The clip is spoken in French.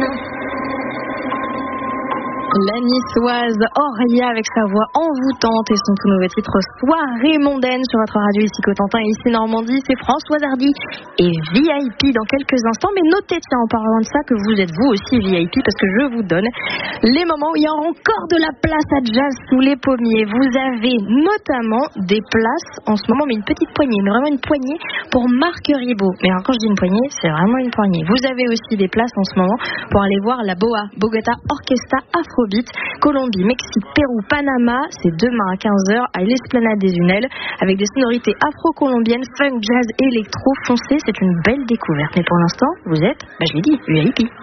La niçoise Auria avec sa voix envoûtante et son tout nouveau titre Soirée mondaine sur votre radio ici Cotentin et ici Normandie. C'est Françoise Hardy et VIP dans quelques instants. Mais notez, tiens, en parlant de ça, que vous êtes vous aussi VIP parce que je vous donne les moments où il y a encore de la place à jazz sous les pommiers. Vous avez notamment des places en ce moment, mais une petite poignée, mais vraiment une poignée pour Marc Ribot. Mais alors quand je dis une poignée, c'est vraiment une poignée. Vous avez aussi des places en ce moment pour aller voir la BOA, Bogota Orchestra Afrobeat, Colombie, Mexique, Pérou, Panama. C'est demain à 15h à l'Esplanade des Unelles avec des sonorités afro-colombiennes, funk, jazz, électro. Foncez, c'est une belle découverte. Mais pour l'instant, vous êtes, je l'ai dit, VIP.